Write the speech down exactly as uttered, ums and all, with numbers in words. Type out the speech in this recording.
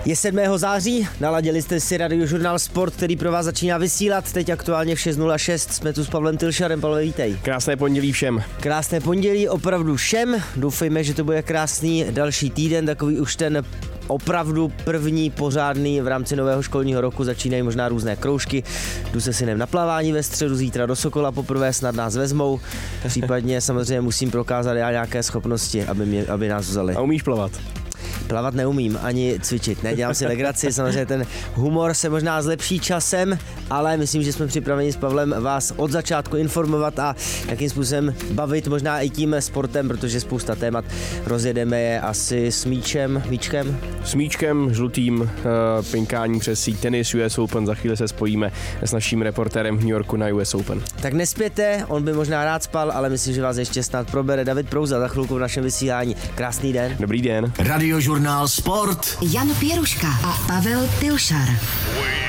Je sedmého září, naladili jste si Radiožurnál Sport, který pro vás začíná vysílat. Teď aktuálně v šest nula šest jsme tu s Pavlem Tylšarem. Pavle, vítej. Krásné pondělí všem. Krásné pondělí opravdu všem. Doufejme, že to bude krásný další týden, takový už ten opravdu první pořádný v rámci nového školního roku. Začínají možná různé kroužky. Jdu se synem na plavání ve středu, zítra do Sokola poprvé, snad nás vezmou. Případně samozřejmě musím prokázat já nějaké schopnosti, aby, mě, aby nás vzali. A umíš plavat? Plavat neumím, ani cvičit, nedělám si legraci, samozřejmě ten humor se možná zlepší časem, ale myslím, že jsme připraveni s Pavlem vás od začátku informovat a jakým způsobem bavit možná i tím sportem, protože spousta témat rozjedeme je asi s míčem, míčkem. S míčkem, žlutým, uh, pinkání přes síť tenis U S Open, za chvíli se spojíme s naším reportérem v New Yorku na U S Open. Tak nespěte, on by možná rád spal, ale myslím, že vás ještě snad probere David Prouza za chvilku v našem vysílání. Krásný den. Dobrý den. Radiožurnál Sport. Jan Pěruška a Pavel Tylšar.